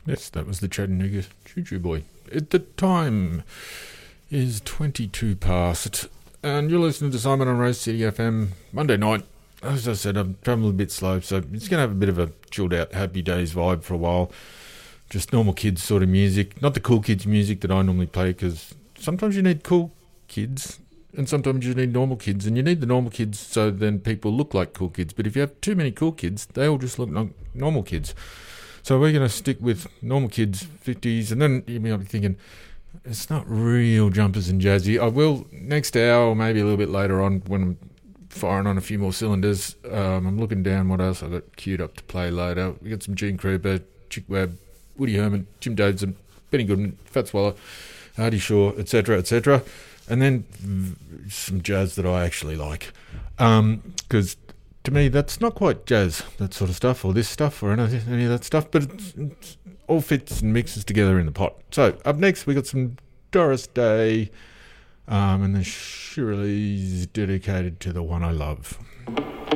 Yes, that was the Chattanooga Choo Choo Boy. At the time is 22 past, and you're listening to Simon on Rose City FM Monday night. As I said, I'm travelling a bit slow, so it's going to have a bit of a chilled out, happy days vibe for a while. Just normal kids sort of music, not the cool kids music that I normally play, because sometimes you need cool kids and sometimes you need normal kids, and you need the normal kids so then people look like cool kids. But if you have too many cool kids, they all just look like normal kids. So we're going to stick with normal kids, 50s, and then you might be thinking, it's not real jumpers and jazzy. I will next hour or maybe a little bit later on when I'm firing on a few more cylinders. I'm looking down what else I've got queued up to play later. We got some Gene Krupa, Chick Webb, Woody Herman, Jim Davidson, Benny Goodman, Fats Waller, Artie Shaw, etc., etc. And then some jazz that I actually like. Because to me, that's not quite jazz, that sort of stuff, or this stuff, or any of that stuff, but it all fits and mixes together in the pot. So, up next, we got some Doris Day, and the Shirley's dedicated to the one I love.